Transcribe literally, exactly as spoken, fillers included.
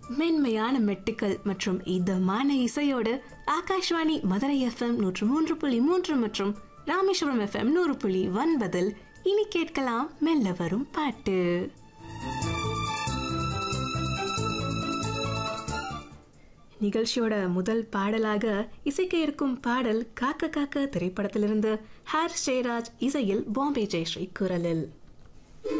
மென்மையான மெட்டுக்கள் மற்றும் இதமான இசையோடு ஆகாஷ்வாணி மதுரை எஃப்எம் நூற்று மூன்று புள்ளி மூன்று மற்றும் ராமேஸ்வரம் எஃப்எம் நூறு புள்ளி ஒன்பதில் இனி கேட்கலாம் மெல்ல வரும் பாட்டு. நிகழ்ச்சியோட முதல் பாடலாக இசைக்க இருக்கும் பாடல் காக்க காக்க திரைப்படத்திலிருந்து ஹாரிஸ் ஜெயராஜ் இசையில் பாம்பே ஜெயஸ்ரீ குரலில்.